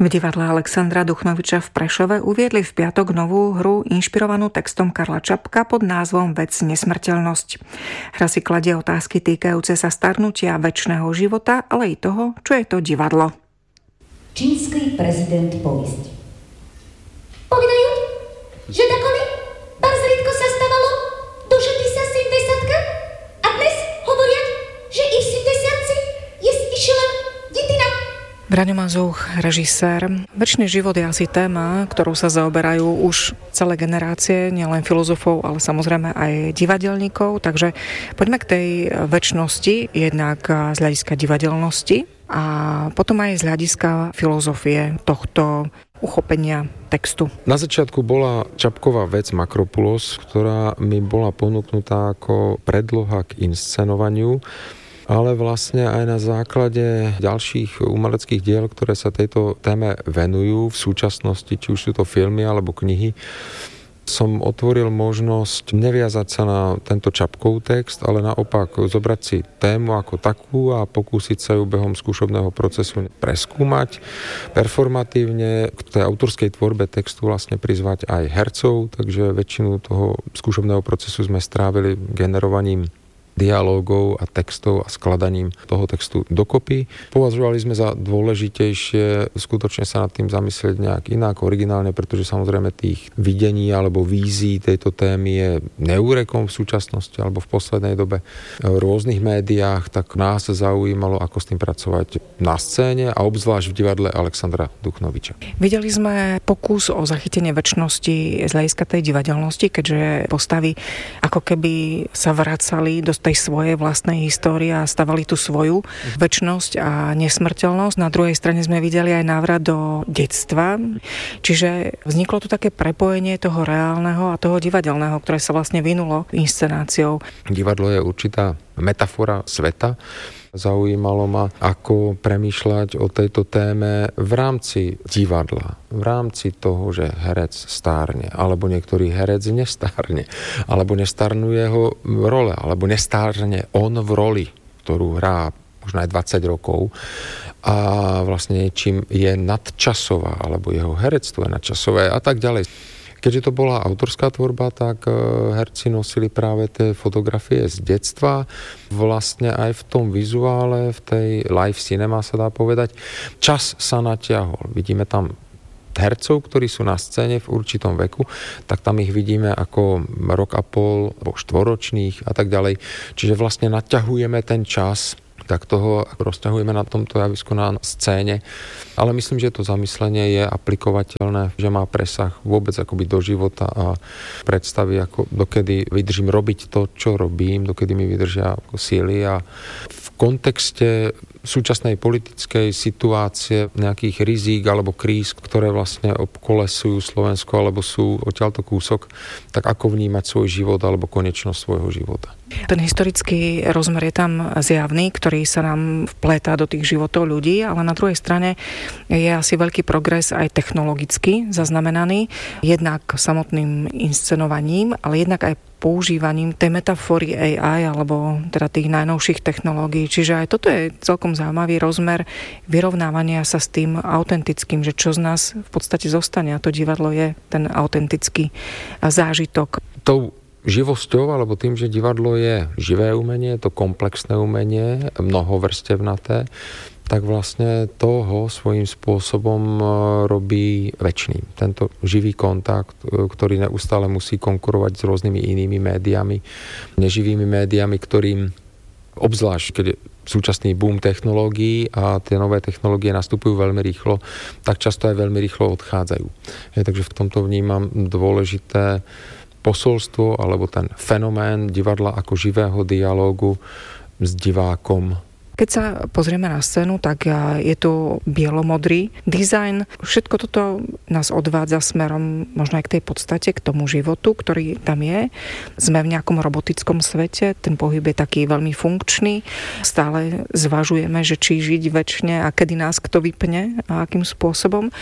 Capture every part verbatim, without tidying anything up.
V divadle Alexandra Duchnoviča v Prešove uviedli v piatok novú hru inšpirovanú textom Karla Čapka pod názvom Vec nesmrteľnosť. Hra si kladie otázky týkajúce sa starnutia večného života, ale i toho, čo je to divadlo. Čínsky prezident povisť. Povedajú, že takovi bardzo ridko sa stávalo dožitý sa sedemdesiatka a dnes hovoria, že i v sedemdesiatci jest ešte len detina. Braňo Mazuch, režisér. Večný život je asi téma, ktorou sa zaoberajú už celé generácie, nielen filozofov, ale samozrejme aj divadelníkov. Takže poďme k tej večnosti, jednak z hľadiska divadelnosti a potom aj z hľadiska filozofie tohto uchopenia textu. Na začiatku bola Čapková vec Makropulos, ktorá mi bola ponúknutá ako predloha k inscenovaniu, ale vlastne aj na základe ďalších umeleckých diel, ktoré sa tejto téme venujú v súčasnosti, či už sú to filmy alebo knihy, som otvoril možnosť neviazať sa na tento Čapkov text, ale naopak zobrať si tému ako takú a pokúsiť sa ju behom skúšobného procesu preskúmať, performatívne k tej autorskej tvorbe textu vlastne prizvať aj hercov, takže väčšinu toho skúšobného procesu sme strávili generovaním dialógov a textov a skladaním toho textu dokopy. Považovali sme za dôležitejšie skutočne sa nad tým zamyslieť nejak inak, originálne, pretože samozrejme tých videní alebo vízií tejto témy je neúrekom v súčasnosti alebo v poslednej dobe v rôznych médiách, tak nás zaujímalo, ako s tým pracovať na scéne a obzvlášť v divadle Alexandra Duchnoviča. Videli sme pokus o zachytenie večnosti z hľadiska tej divadelnosti, keďže postavy ako keby sa vracali do tej svojej vlastnej histórie a stavali tú svoju večnosť a nesmrteľnosť. Na druhej strane sme videli aj návrat do detstva. Čiže vzniklo tu také prepojenie toho reálneho a toho divadelného, ktoré sa vlastne vynulo inscenáciou. Divadlo je určitá metafora sveta. Zaujímalo ma, ako premýšľať o tejto téme v rámci divadla, v rámci toho, že herec stárne, alebo niektorý herec nestárne, alebo nestarnú jeho role, alebo nestárne on v roli, ktorú hrá možno aj dvadsať rokov a vlastne niečím je nadčasová, alebo jeho herectvo je nadčasové a tak ďalej. Keďže to bola autorská tvorba, tak herci nosili práve tie fotografie z detstva. Vlastne aj v tom vizuále, v tej live cinema sa dá povedať, čas sa natiahol. Vidíme tam hercov, ktorí sú na scéne v určitom veku, tak tam ich vidíme ako rok a pol, alebo štvoročných a tak ďalej. Čiže vlastne naťahujeme ten čas, tak toho rozťahujeme na tomto javisku na scéne. Ale myslím, že to zamyslenie je aplikovateľné, že má presah vôbec akoby do života a predstavy, ako dokedy vydržím robiť to, čo robím, dokedy mi vydržia ako síly a v kontexte súčasnej politickej situácie, nejakých rizík alebo kríz, ktoré vlastne obkolesujú Slovensko alebo sú odtiaľto kúsok, tak ako vnímať svoj život alebo konečnosť svojho života. Ten historický rozmer je tam zjavný, ktorý sa nám vpléta do tých životov ľudí, ale na druhej strane je asi veľký progres aj technologicky zaznamenaný, jednak samotným inscenovaním, ale jednak aj používaním tej metafory á í alebo teda tých najnovších technológií. Čiže aj toto je celkom zaujímavý rozmer vyrovnávania sa s tým autentickým, že čo z nás v podstate zostane a to divadlo je ten autentický zážitok. Tou živosťou, alebo tým, že divadlo je živé umenie, je to komplexné umenie, mnohovrstevnaté, tak vlastne toho svojím spôsobom robí večný. Tento živý kontakt, ktorý neustále musí konkurovať s rôznymi inými médiami, neživými médiami, ktorým obzvlášť, keď je súčasný boom technológií a tie nové technológie nastupujú veľmi rýchlo, tak často aj veľmi rýchlo odchádzajú. Je, takže v tomto vnímam dôležité posolstvo alebo ten fenomén divadla ako živého dialógu s divákom. Keď sa pozrieme na scénu, tak je tu bielomodrý dizajn. Všetko toto nás odvádza smerom možno aj k tej podstate, k tomu životu, ktorý tam je. Sme v nejakom robotickom svete, ten pohyb je taký veľmi funkčný. Stále zvažujeme, že či žiť večne a kedy nás kto vypne a akým spôsobom.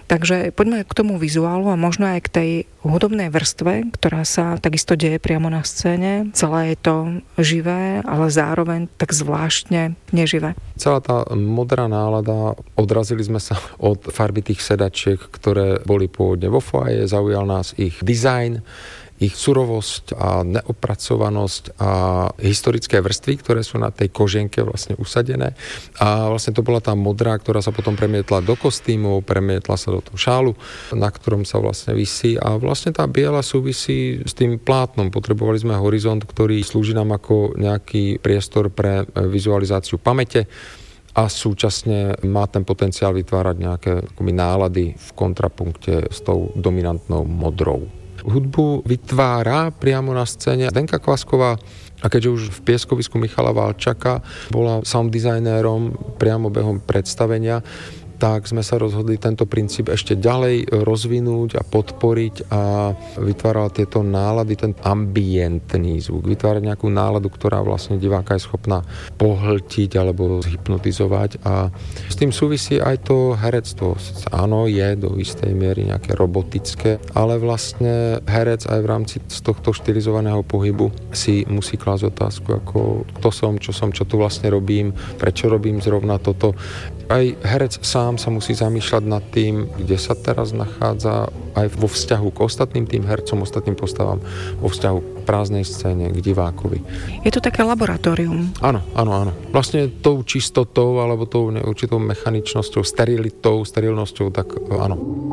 Takže poďme k tomu vizuálu a možno aj k tej hudobnej vrstve, ktorá sa takisto deje priamo na scéne. Celé je to živé, ale zároveň tak zvláštne neživé. Celá tá modrá nálada, odrazili sme sa od farby tých sedačiek, ktoré boli pôvodne vo foaje, zaujal nás ich dizajn, ich surovosť a neopracovanosť a historické vrstvy, ktoré sú na tej kožienke vlastne usadené. A vlastne to bola tá modrá, ktorá sa potom premietla do kostýmov, premietla sa do toho šálu, na ktorom sa vlastne visí. A vlastne tá biela súvisí s tým plátnom. Potrebovali sme horizont, ktorý slúži nám ako nejaký priestor pre vizualizáciu pamäte a súčasne má ten potenciál vytvárať nejaké akoby nálady v kontrapunkte s tou dominantnou modrou. Hudbu vytvára priamo na scéne Zdenka Kvasková, a keďže už v pieskovisku Michala Valčaka bola sound designérom priamo behom predstavenia, tak sme sa rozhodli tento princíp ešte ďalej rozvinúť a podporiť a vytvárala tieto nálady, ten ambientný zvuk, vytvárať nejakú náladu, ktorá vlastne diváka je schopná pohltiť alebo zhypnotizovať a s tým súvisí aj to herectvo. Áno, je do istej miery nejaké robotické, ale vlastne herec aj v rámci z tohto štilizovaného pohybu si musí klásť otázku, ako kto som, čo som, čo tu vlastne robím, prečo robím zrovna toto. Aj herec sám sa musí zamýšľať nad tým, kde sa teraz nachádza aj vo vzťahu k ostatným tým hercom, ostatným postavám, vo vzťahu k prázdnej scéne, k divákovi. Je to také laboratórium. Áno, áno, áno. Vlastne tou čistotou alebo tou určitou mechaničnosťou, sterilitou, sterilnosťou, tak áno.